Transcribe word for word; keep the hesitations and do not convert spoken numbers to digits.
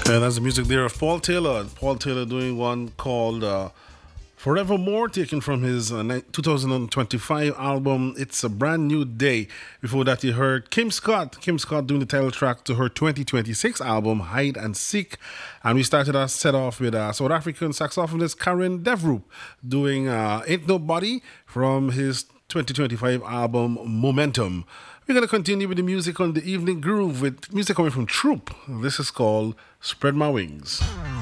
And that's the music there of Paul Taylor. Paul Taylor doing one called uh, Forevermore, taken from his uh, ni- two thousand twenty-five album, It's a Brand New Day. Before that, you heard Kim Scott. Kim Scott doing the title track to her twenty twenty-six album, Hide and Seek. And we started our set off with uh, South African saxophonist Karen Devroop doing uh, Ain't Nobody from his twenty twenty-five album, Momentum. We're going to continue with the music on the evening groove with music coming from Troop. This is called Spread My Wings.